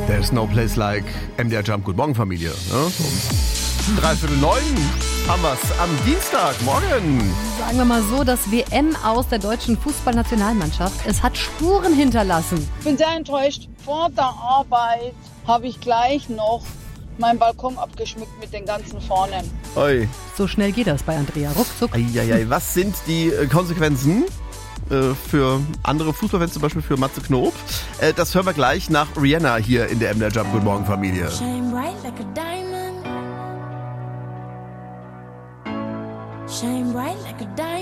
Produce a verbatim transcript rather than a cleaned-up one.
There's no place like M D R Jump. Guten Morgen, Familie. Ja, um dreiviertel neun haben wir es am Dienstagmorgen. Sagen wir mal so, das W M aus der deutschen Fußballnationalmannschaft, es hat Spuren hinterlassen. Ich bin sehr enttäuscht. Vor der Arbeit habe ich gleich noch meinen Balkon abgeschmückt mit den ganzen Fahnen. Oi. So schnell geht das bei Andrea, ruckzuck. Eieiei, was sind die äh, Konsequenzen äh, für andere Fußballfans, zum Beispiel für Matze Knob? Äh, das hören wir gleich nach Rihanna hier in der M D R Jump. Guten Morgen, Familie. Shine bright like a diamond. Shine bright like a diamond.